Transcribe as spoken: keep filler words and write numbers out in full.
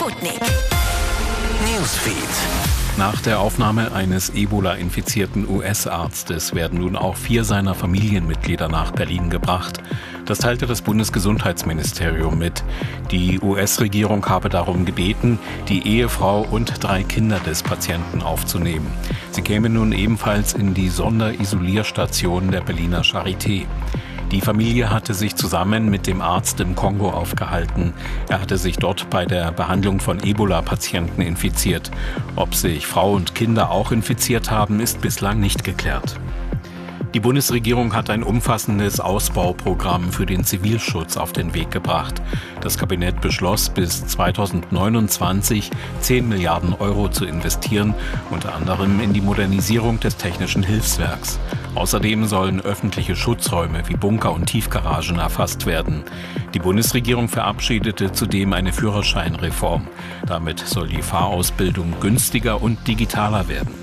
Sputnik Newsfeed. Nach der Aufnahme eines Ebola-infizierten U S-Arztes werden nun auch vier seiner Familienmitglieder nach Berlin gebracht. Das teilte das Bundesgesundheitsministerium mit. Die U S-Regierung habe darum gebeten, die Ehefrau und drei Kinder des Patienten aufzunehmen. Sie kämen nun ebenfalls in die Sonderisolierstation der Berliner Charité. Die Familie hatte sich zusammen mit dem Arzt im Kongo aufgehalten. Er hatte sich dort bei der Behandlung von Ebola-Patienten infiziert. Ob sich Frau und Kinder auch infiziert haben, ist bislang nicht geklärt. Die Bundesregierung hat ein umfassendes Ausbauprogramm für den Zivilschutz auf den Weg gebracht. Das Kabinett beschloss, bis zweitausendneunundzwanzig zehn Milliarden Euro zu investieren, unter anderem in die Modernisierung des Technischen Hilfswerks. Außerdem sollen öffentliche Schutzräume wie Bunker und Tiefgaragen erfasst werden. Die Bundesregierung verabschiedete zudem eine Führerscheinreform. Damit soll die Fahrausbildung günstiger und digitaler werden.